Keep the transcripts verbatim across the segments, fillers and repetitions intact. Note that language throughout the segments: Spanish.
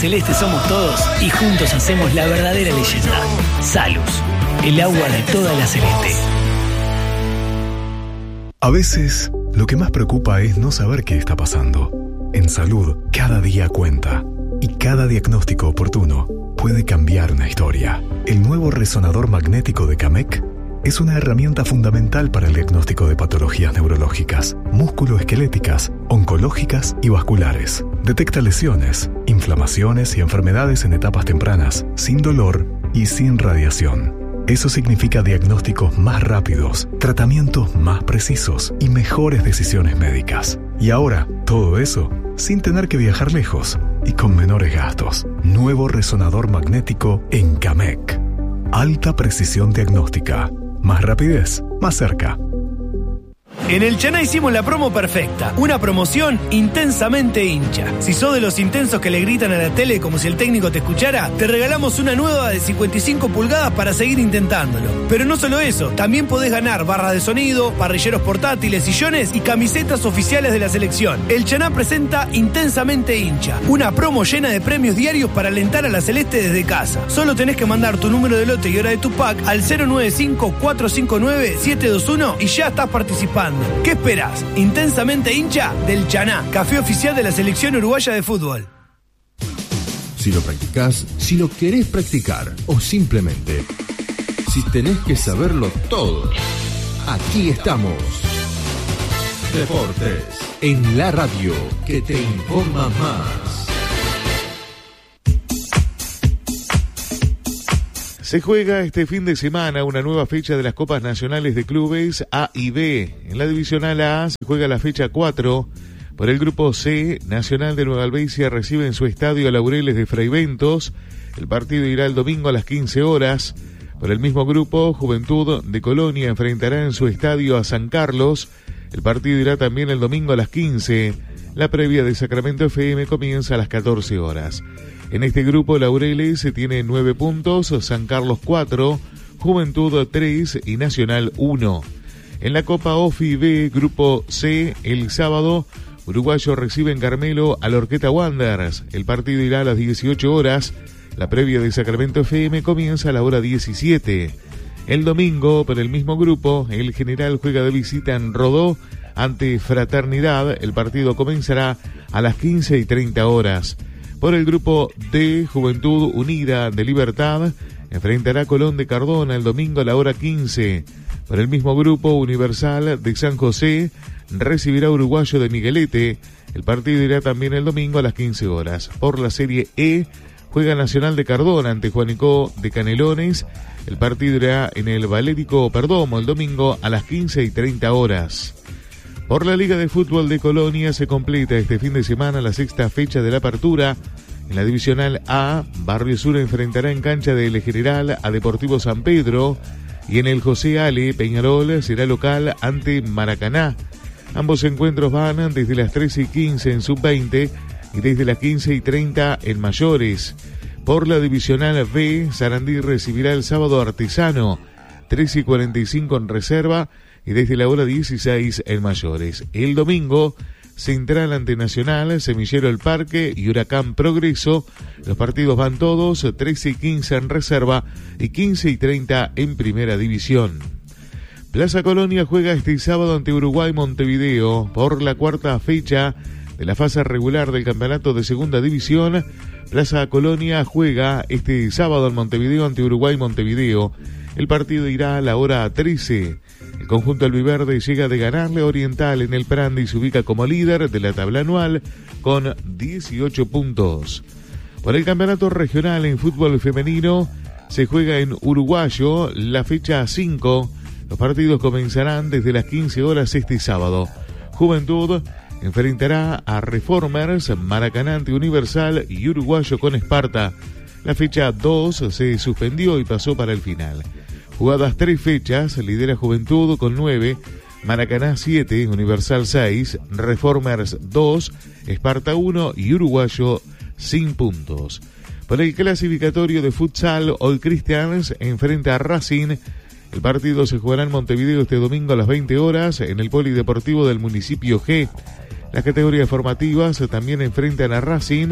celeste somos todos y juntos hacemos la verdadera leyenda. Salus, el agua de toda la celeste. A veces, lo que más preocupa es no saber qué está pasando. En salud, cada día cuenta. Y cada diagnóstico oportuno puede cambiar una historia. El nuevo resonador magnético de Camec es una herramienta fundamental para el diagnóstico de patologías neurológicas, musculoesqueléticas, oncológicas y vasculares. Detecta lesiones, inflamaciones y enfermedades en etapas tempranas, sin dolor y sin radiación. Eso significa diagnósticos más rápidos, tratamientos más precisos y mejores decisiones médicas. Y ahora, todo eso sin tener que viajar lejos y con menores gastos. Nuevo resonador magnético en Camec. Alta precisión diagnóstica. Más rapidez, más cerca. En el Chaná hicimos la promo perfecta, una promoción intensamente hincha. Si sos de los intensos que le gritan a la tele como si el técnico te escuchara, te regalamos una nueva de cincuenta y cinco pulgadas para seguir intentándolo. Pero no solo eso, también podés ganar barras de sonido, parrilleros portátiles, sillones y camisetas oficiales de la selección. El Chaná presenta Intensamente Hincha, una promo llena de premios diarios para alentar a la celeste desde casa. Solo tenés que mandar tu número de lote y hora de tu pack al cero nueve cinco, cuatro cinco nueve, siete dos uno y ya estás participando. ¿Qué esperás? Intensamente hincha del Chaná, café oficial de la selección uruguaya de fútbol. Si lo practicás, si lo querés practicar o simplemente si tenés que saberlo todo, aquí estamos. Deportes en la radio que te informa más. Se juega este fin de semana una nueva fecha de las Copas Nacionales de Clubes A y B. En la Divisional A se juega la fecha cuatro. Por el Grupo C, Nacional de Nueva Albesia recibe en su estadio Laureles de Fraiventos. El partido irá el domingo a las quince horas. Por el mismo grupo, Juventud de Colonia enfrentará en su estadio a San Carlos. El partido irá también el domingo a las quince. La previa de Sacramento F M comienza a las catorce horas. En este grupo, Laureles tiene nueve puntos, San Carlos cuatro, Juventud tres y Nacional uno. En la Copa O F I B, Grupo C, el sábado, Uruguayo recibe en Carmelo a la Orqueta Wanderers. El partido irá a las dieciocho horas. La previa de Sacramento F M comienza a la hora diecisiete. El domingo, por el mismo grupo, el General juega de visita en Rodó ante Fraternidad. El partido comenzará a las quince y treinta horas. Por el grupo D, Juventud Unida de Libertad enfrentará a Colón de Cardona el domingo a la hora quince. Por el mismo grupo, Universal de San José recibirá a Uruguayo de Miguelete. El partido irá también el domingo a las quince horas. Por la Serie E, juega Nacional de Cardona ante Juanico de Canelones. El partido irá en el Valérico Perdomo el domingo a las quince y treinta horas. Por la Liga de Fútbol de Colonia se completa este fin de semana la sexta fecha de la apertura. En la Divisional A, Barrio Sur enfrentará en cancha de El General a Deportivo San Pedro y en el José Ale, Peñarol será local ante Maracaná. Ambos encuentros van desde las trece y quince en sub veinte y desde las quince y treinta en mayores. Por la Divisional B, Sarandí recibirá el sábado Artesano, trece y cuarenta y cinco en reserva y desde la hora dieciséis en mayores. El domingo, Central ante Nacional, Semillero El Parque y Huracán Progreso. Los partidos van todos, trece y quince en reserva y quince y treinta en primera división. Plaza Colonia juega este sábado ante Uruguay Montevideo por la cuarta fecha de la fase regular del campeonato de segunda división. Plaza Colonia juega este sábado en Montevideo ante Uruguay Montevideo. El partido irá a la hora trece. El conjunto albiverde llega de ganarle a Oriental en el Prandi y se ubica como líder de la tabla anual con dieciocho puntos. Por el campeonato regional en fútbol femenino se juega en Uruguayo la fecha cinco. Los partidos comenzarán desde las quince horas este sábado. Juventud enfrentará a Reformers, Maracaná ante Universal y Uruguayo con Esparta. La fecha dos se suspendió y pasó para el final. Jugadas tres fechas, lidera Juventud con nueve, Maracaná siete, Universal seis, Reformers dos, Esparta uno y Uruguayo sin puntos. Por el clasificatorio de futsal, All Christians enfrenta a Racing. El partido se jugará en Montevideo este domingo a las veinte horas en el Polideportivo del municipio G. Las categorías formativas también enfrentan a Racing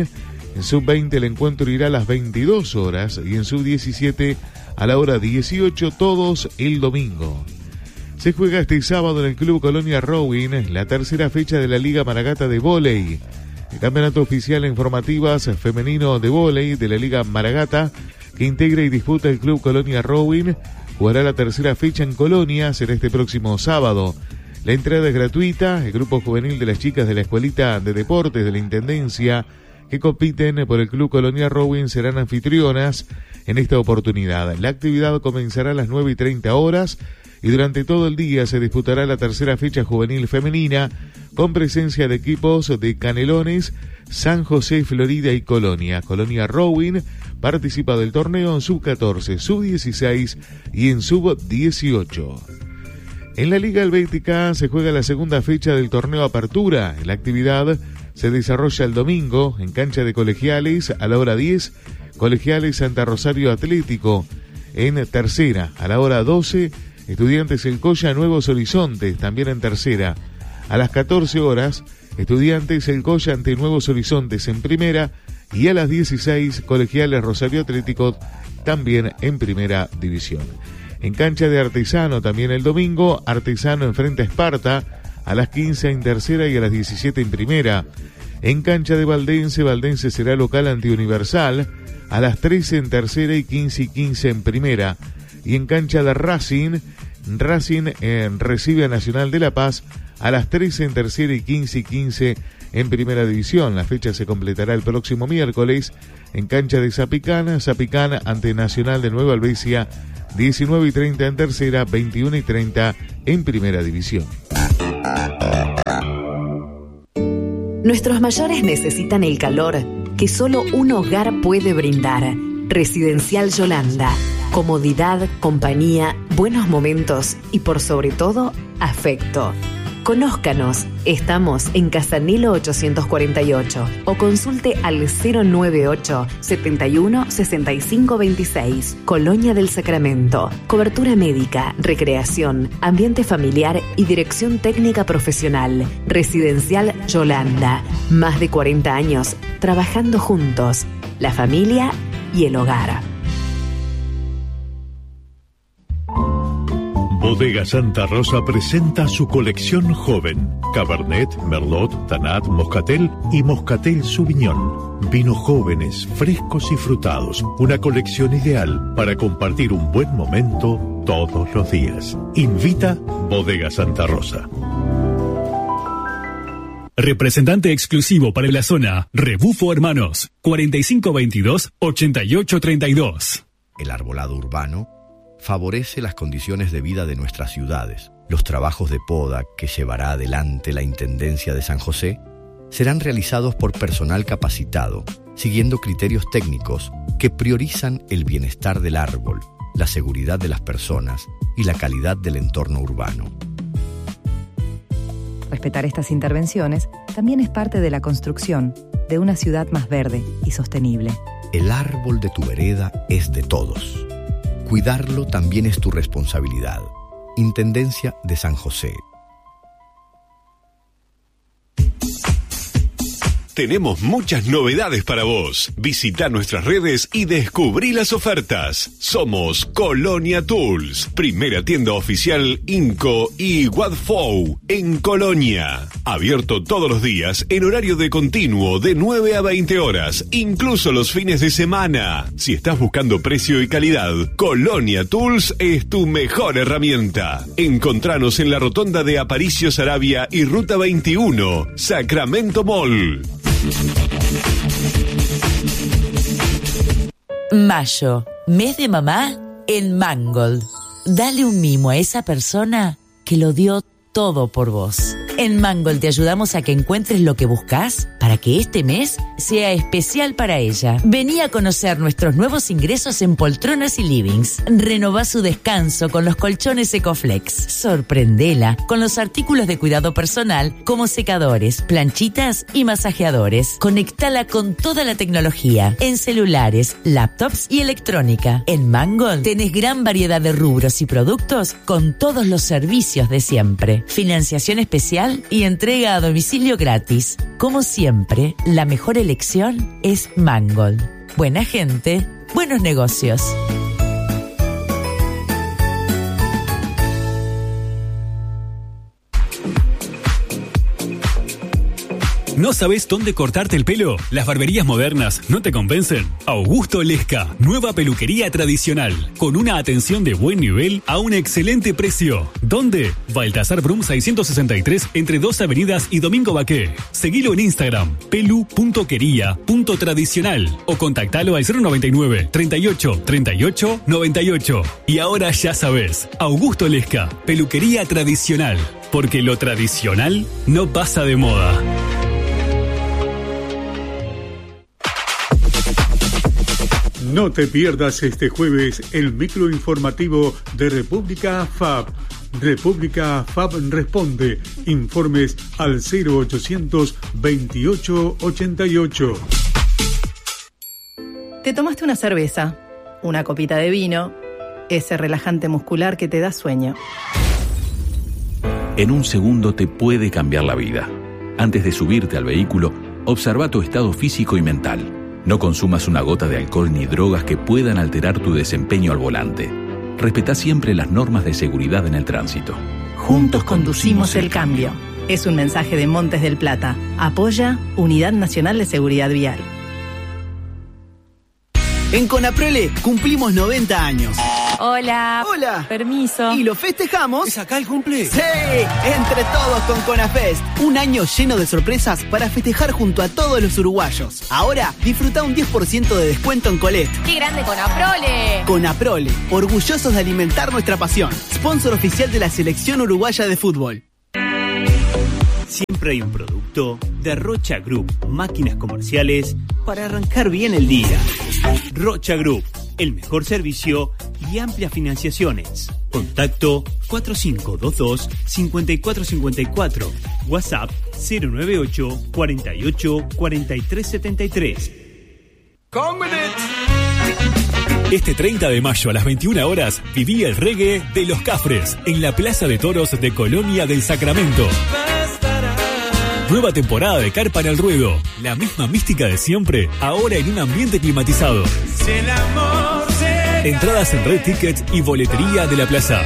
En sub veinte el encuentro irá a las veintidós horas y en sub diecisiete a la hora dieciocho, todos el domingo. Se juega este sábado en el Club Colonia Rowing la tercera fecha de la Liga Maragata de Vóley. El campeonato oficial en formativas femenino de vóley de la Liga Maragata, que integra y disputa el Club Colonia Rowing, jugará la tercera fecha en Colonia, será este próximo sábado. La entrada es gratuita. El grupo juvenil de las chicas de la Escuelita de Deportes de la Intendencia, que compiten por el Club Colonia Rowing, serán anfitrionas en esta oportunidad. La actividad comenzará a las nueve y treinta horas y durante todo el día se disputará la tercera fecha juvenil femenina con presencia de equipos de Canelones, San José, Florida y Colonia. Colonia Rowing participa del torneo en sub catorce, sub dieciséis y en sub dieciocho. En la Liga Helvética se juega la segunda fecha del torneo Apertura. La actividad se desarrolla el domingo en cancha de Colegiales a la hora diez, Colegiales Santa Rosario Atlético. En tercera a la hora doce, Estudiantes El Colla Nuevos Horizontes, también en tercera. A las catorce horas, Estudiantes El Colla ante Nuevos Horizontes en primera y a las dieciséis, Colegiales Rosario Atlético, también en primera división. En cancha de Artesano, también el domingo, Artesano enfrenta a Esparta, a las quince en tercera y a las diecisiete en primera. En cancha de Valdense, Valdense será local ante Universal, a las trece en tercera y quince y quince en primera. Y en cancha de Racing, Racing eh, recibe a Nacional de La Paz, a las trece en tercera y quince y quince en primera división. La fecha se completará el próximo miércoles en cancha de Zapicana, Zapicana ante Nacional de Nueva Albesia, diecinueve y treinta en tercera, veintiuno y treinta en primera división. Nuestros mayores necesitan el calor que solo un hogar puede brindar. Residencial Yolanda. Comodidad, compañía, buenos momentos y por sobre todo, afecto. Conózcanos, estamos en Casanilo ochocientos cuarenta y ocho o consulte al cero noventa y ocho, setenta y uno, sesenta y cinco veintiséis, Colonia del Sacramento. Cobertura médica, recreación, ambiente familiar y dirección técnica profesional. Residencial Yolanda. Más de cuarenta años trabajando juntos, la familia y el hogar. Bodega Santa Rosa presenta su colección joven. Cabernet, Merlot, Tanat, Moscatel y Moscatel Sauvignon. Vinos jóvenes, frescos y frutados. Una colección ideal para compartir un buen momento todos los días. Invita Bodega Santa Rosa. Representante exclusivo para la zona, Rebufo Hermanos, cuarenta y cinco veintidós, ochenta y ocho treinta y dos. El arbolado urbano favorece las condiciones de vida de nuestras ciudades. Los trabajos de poda que llevará adelante la Intendencia de San José serán realizados por personal capacitado, siguiendo criterios técnicos que priorizan el bienestar del árbol, la seguridad de las personas y la calidad del entorno urbano. Respetar estas intervenciones también es parte de la construcción de una ciudad más verde y sostenible. El árbol de tu vereda es de todos. Cuidarlo también es tu responsabilidad. Intendencia de San José. Tenemos muchas novedades para vos. Visita nuestras redes y descubrí las ofertas. Somos Colonia Tools, primera tienda oficial Inco y Wadfou en Colonia. Abierto todos los días en horario de continuo de nueve a veinte horas, incluso los fines de semana. Si estás buscando precio y calidad, Colonia Tools es tu mejor herramienta. Encontranos en la rotonda de Aparicio Saravia y Ruta veintiuno, Sacramento Mall. Mayo, mes de mamá en Mangold. Dale un mimo a esa persona que lo dio todo por vos. En Mangold te ayudamos a que encuentres lo que buscas para que este mes sea especial para ella. Vení a conocer nuestros nuevos ingresos en poltronas y livings. Renová su descanso con los colchones Ecoflex. Sorprendela con los artículos de cuidado personal como secadores, planchitas y masajeadores. Conectala con toda la tecnología en celulares, laptops y electrónica. En Mangold tenés gran variedad de rubros y productos con todos los servicios de siempre. Financiación especial oficial y entrega a domicilio gratis. Como siempre, la mejor elección es Mangold. Buena gente, buenos negocios. ¿No sabes dónde cortarte el pelo? ¿Las barberías modernas no te convencen? Augusto Lesca, nueva peluquería tradicional, con una atención de buen nivel a un excelente precio. ¿Dónde? Baltasar Brum seiscientos sesenta y tres, entre dos avenidas y Domingo Baqué. Seguilo en Instagram, pelu punto quería punto tradicional, o contactalo al cero noventa y nueve, treinta y ocho, treinta y ocho, noventa y ocho. Y ahora ya sabes, Augusto Lesca, peluquería tradicional, porque lo tradicional no pasa de moda. No te pierdas este jueves el microinformativo de República F A B. República F A B responde. Informes al cero ochocientos veintiocho ochenta y ocho. Te tomaste una cerveza, una copita de vino, ese relajante muscular que te da sueño. En un segundo te puede cambiar la vida. Antes de subirte al vehículo, observa tu estado físico y mental. No consumas una gota de alcohol ni drogas que puedan alterar tu desempeño al volante. Respetá siempre las normas de seguridad en el tránsito. Juntos conducimos el cambio. Es un mensaje de Montes del Plata. Apoya Unidad Nacional de Seguridad Vial. En Conaprole cumplimos noventa años. Hola. Hola. Permiso. ¿Y lo festejamos? ¿Es acá el cumple? ¡Sí! Entre todos con Conafest. Un año lleno de sorpresas para festejar junto a todos los uruguayos. Ahora, disfruta un diez por ciento de descuento en Colette. ¡Qué grande Conaprole! Conaprole, orgullosos de alimentar nuestra pasión. Sponsor oficial de la Selección Uruguaya de Fútbol. Siempre hay un producto de Rocha Group, máquinas comerciales para arrancar bien el día. Rocha Group, el mejor servicio y amplias financiaciones. Contacto cuatro cinco dos dos, cinco cuatro cinco cuatro. WhatsApp cero nueve ocho, cuarenta y ocho, cuarenta y tres setenta y tres. Este treinta de mayo a las veintiuna horas viví el reggae de Los Cafres en la Plaza de Toros de Colonia del Sacramento. Nueva temporada de Carpa en el Ruedo. La misma mística de siempre, ahora en un ambiente climatizado. Entradas en Red Tickets y boletería de la plaza.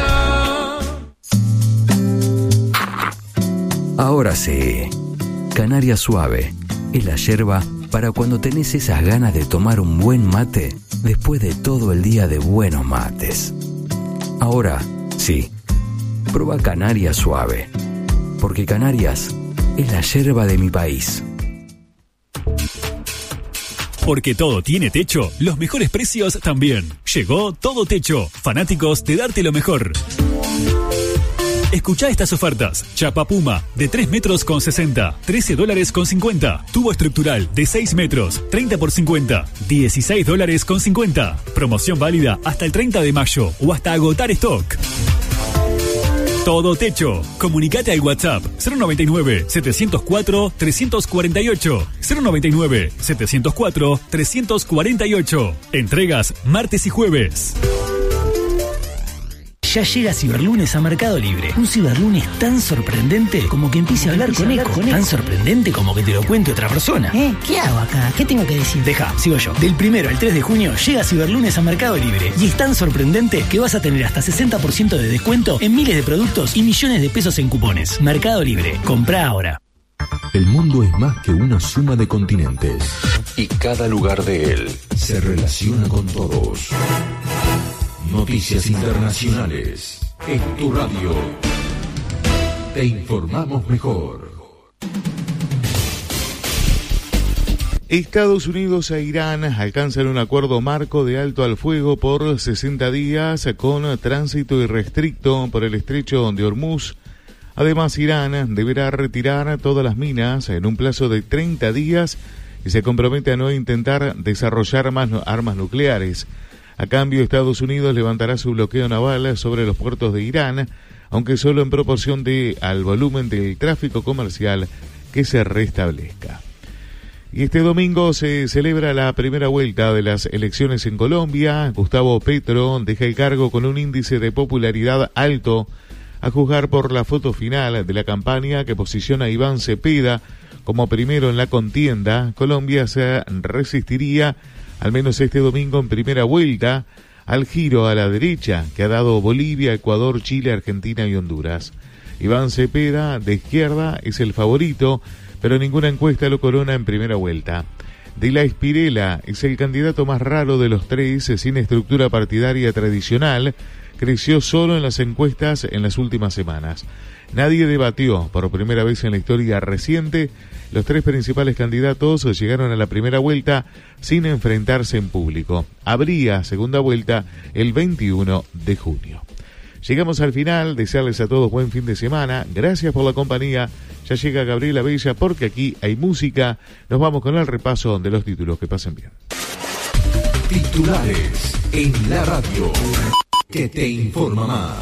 Ahora sí. Canaria Suave es la yerba para cuando tenés esas ganas de tomar un buen mate después de todo el día de buenos mates. Ahora sí. Proba Canaria Suave. Porque Canarias es la yerba de mi país. Porque todo tiene techo, los mejores precios también. Llegó Todo Techo, fanáticos de darte lo mejor. Escuchá estas ofertas. Chapa Puma, de tres metros con sesenta, trece dólares con cincuenta. Tubo estructural, de seis metros, treinta por cincuenta, dieciséis dólares con cincuenta. Promoción válida hasta el treinta de mayo o hasta agotar stock. Todo Techo. Comunicate al WhatsApp cero noventa y nueve, setecientos cuatro, trescientos cuarenta y ocho. cero noventa y nueve, setecientos cuatro, trescientos cuarenta y ocho. Entregas martes y jueves. Ya llega Ciberlunes a Mercado Libre. Un Ciberlunes tan sorprendente como que empiece a hablar con eco. Tan sorprendente como que te lo cuente otra persona. ¿Eh? ¿Qué hago acá? ¿Qué tengo que decir? Deja, sigo yo. Del primero al tres de junio llega Ciberlunes a Mercado Libre. Y es tan sorprendente que vas a tener hasta sesenta por ciento de descuento en miles de productos y millones de pesos en cupones. Mercado Libre. Comprá ahora. El mundo es más que una suma de continentes. Y cada lugar de él se relaciona con todos. Noticias internacionales. En tu radio. Te informamos mejor. Estados Unidos e Irán alcanzan un acuerdo marco de alto al fuego por sesenta días con tránsito irrestricto por el estrecho de Hormuz. Además, Irán deberá retirar todas las minas en un plazo de treinta días y se compromete a no intentar desarrollar más armas nucleares. A cambio, Estados Unidos levantará su bloqueo naval sobre los puertos de Irán, aunque solo en proporción de al volumen del tráfico comercial que se restablezca. Y este domingo se celebra la primera vuelta de las elecciones en Colombia. Gustavo Petro deja el cargo con un índice de popularidad alto A juzgar por la foto final de la campaña que posiciona a Iván Cepeda como primero en la contienda, Colombia se resistiría, al menos este domingo en primera vuelta, al giro a la derecha que ha dado Bolivia, Ecuador, Chile, Argentina y Honduras. Iván Cepeda, de izquierda, es el favorito, pero ninguna encuesta lo corona en primera vuelta. De la Espirela es el candidato más raro de los tres, sin estructura partidaria tradicional, creció solo en las encuestas en las últimas semanas. Nadie debatió por primera vez en la historia reciente. Los tres principales candidatos llegaron a la primera vuelta sin enfrentarse en público. Habría segunda vuelta el veintiuno de junio. Llegamos al final, desearles a todos buen fin de semana. Gracias por la compañía. Ya llega Gabriela Bella porque aquí hay música. Nos vamos con el repaso de los títulos. Que pasen bien. Titulares en la radio que te informa más.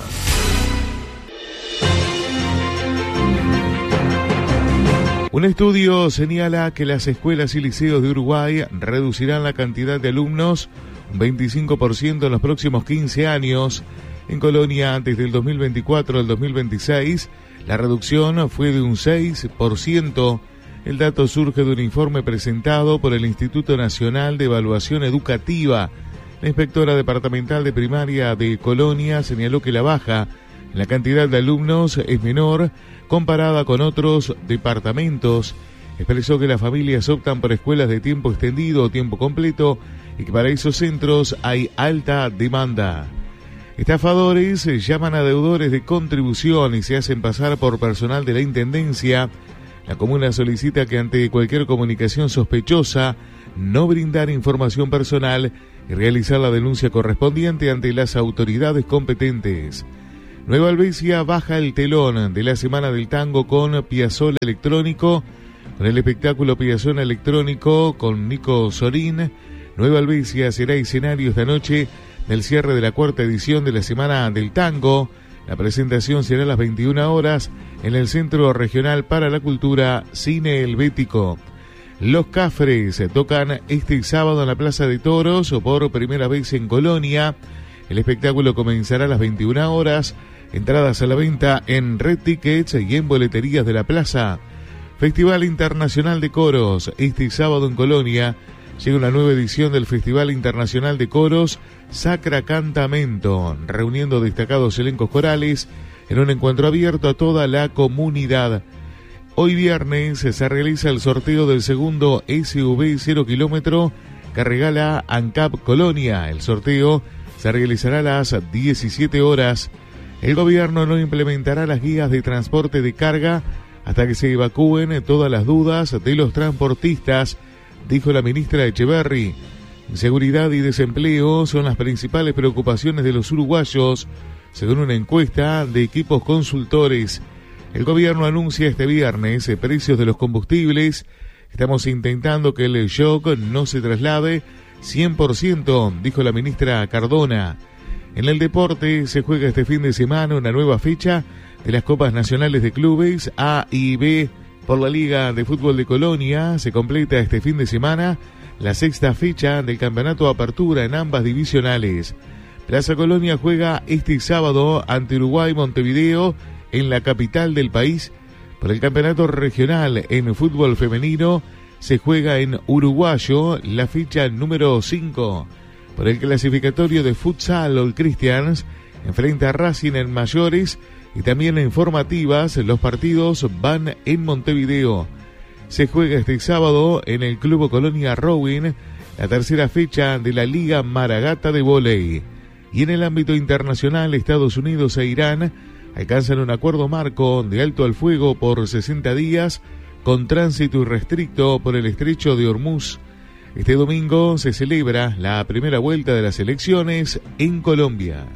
Un estudio señala que las escuelas y liceos de Uruguay reducirán la cantidad de alumnos un veinticinco por ciento en los próximos quince años. En Colonia, desde el dos mil veinticuatro al dos mil veintiséis, la reducción fue de un seis por ciento. El dato surge de un informe presentado por el Instituto Nacional de Evaluación Educativa. La inspectora departamental de primaria de Colonia señaló que la baja en la cantidad de alumnos es menor comparada con otros departamentos. Expresó que las familias optan por escuelas de tiempo extendido o tiempo completo y que para esos centros hay alta demanda. Estafadores llaman a deudores de contribución y se hacen pasar por personal de la Intendencia. La comuna solicita que ante cualquier comunicación sospechosa no brindar información personal y realizar la denuncia correspondiente ante las autoridades competentes. Nueva Albesia baja el telón de la Semana del Tango con Piazzolla Electrónico. Con el espectáculo Piazzolla Electrónico con Nico Sorín, Nueva Albesia será escenario esta noche del cierre de la cuarta edición de la Semana del Tango. La presentación será a las veintiuna horas en el Centro Regional para la Cultura Cine Helvético. Los Cafres tocan este sábado en la Plaza de Toros o por primera vez en Colonia. El espectáculo comenzará a las veintiuna horas. Entradas a la venta en Red Tickets y en boleterías de la plaza. Festival Internacional de Coros. Este sábado en Colonia llega una nueva edición del Festival Internacional de Coros Sacra Cantamento, reuniendo destacados elencos corales en un encuentro abierto a toda la comunidad. Hoy viernes se realiza el sorteo del segundo S U V cero kilómetro que regala ANCAP Colonia. El sorteo se realizará a las diecisiete horas. El gobierno no implementará las guías de transporte de carga hasta que se evacúen todas las dudas de los transportistas, dijo la ministra Echeverri. Inseguridad y desempleo son las principales preocupaciones de los uruguayos, según una encuesta de Equipos Consultores. El gobierno anuncia este viernes precios de los combustibles. Estamos intentando que el shock no se traslade cien por ciento, dijo la ministra Cardona. En el deporte se juega este fin de semana una nueva fecha de las Copas Nacionales de Clubes A y B por la Liga de Fútbol de Colonia. Se completa este fin de semana la sexta fecha del Campeonato Apertura en ambas divisionales. Plaza Colonia juega este sábado ante Uruguay Montevideo en la capital del país. Por el Campeonato Regional en Fútbol Femenino se juega en Uruguayo la fecha número cinco. Por el clasificatorio de Futsal All Christians enfrenta a Racing en mayores y también en formativas. Los partidos van en Montevideo. Se juega este sábado en el Club Colonia Rowing la tercera fecha de la Liga Maragata de Vóley. Y en el ámbito internacional, Estados Unidos e Irán alcanzan un acuerdo marco de alto al fuego por sesenta días con tránsito irrestricto por el estrecho de Hormuz. Este domingo se celebra la primera vuelta de las elecciones en Colombia.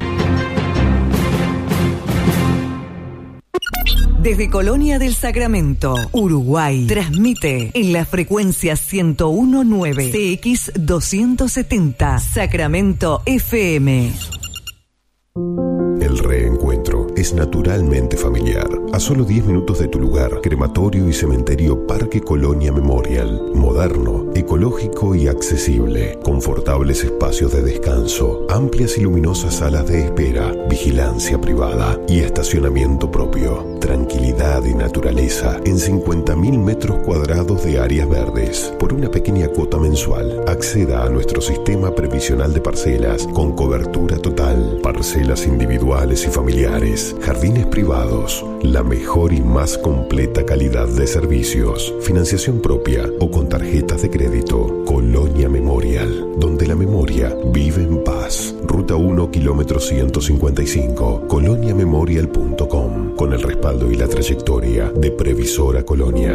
Desde Colonia del Sacramento, Uruguay, transmite en la frecuencia ciento uno punto nueve C X doscientos setenta, Sacramento F M. El reencuentro es naturalmente familiar. A solo diez minutos de tu lugar, Crematorio y Cementerio Parque Colonia Memorial. Moderno, ecológico y accesible. Confortables espacios de descanso, amplias y luminosas salas de espera, vigilancia privada y estacionamiento propio. Tranquilidad y naturaleza en cincuenta mil metros cuadrados de áreas verdes. Por una pequeña cuota mensual, acceda a nuestro sistema previsional de parcelas con cobertura total. Parcelas individuales y familiares, jardines privados, la mejor y más completa calidad de servicios, financiación propia o con tarjetas de crédito. Colonia Memorial, donde la memoria vive en paz. Ruta uno, kilómetro ciento cincuenta y cinco, colonia memorial punto com, con el respaldo y la trayectoria de Previsora Colonia.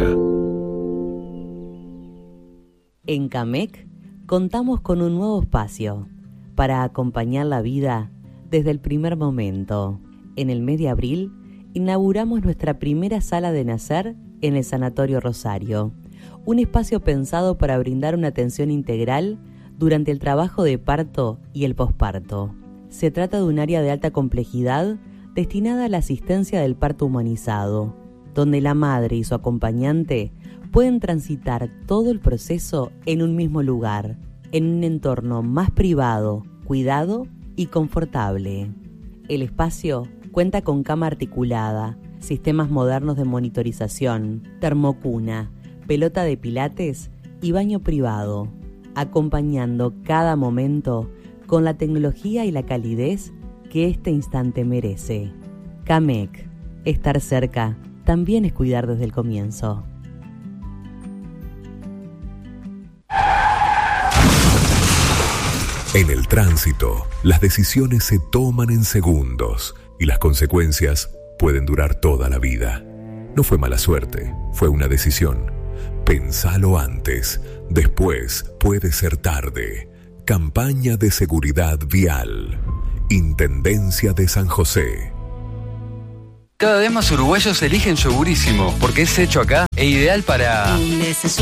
En CAMEC contamos con un nuevo espacio para acompañar la vida desde el primer momento. En el mes de abril inauguramos nuestra primera sala de nacer en el Sanatorio Rosario, un espacio pensado para brindar una atención integral durante el trabajo de parto y el posparto. Se trata de un área de alta complejidad destinada a la asistencia del parto humanizado, donde la madre y su acompañante pueden transitar todo el proceso en un mismo lugar, en un entorno más privado, cuidado y confortable. El espacio cuenta con cama articulada, sistemas modernos de monitorización, termocuna, pelota de pilates y baño privado, acompañando cada momento con la tecnología y la calidez que este instante merece. CAMEC, estar cerca también es cuidar desde el comienzo. En el tránsito, las decisiones se toman en segundos y las consecuencias pueden durar toda la vida. No fue mala suerte, fue una decisión. Pensalo antes, después puede ser tarde. Campaña de seguridad vial. Intendencia de San José. Cada vez más uruguayos eligen Yogurísimo porque es hecho acá e ideal para...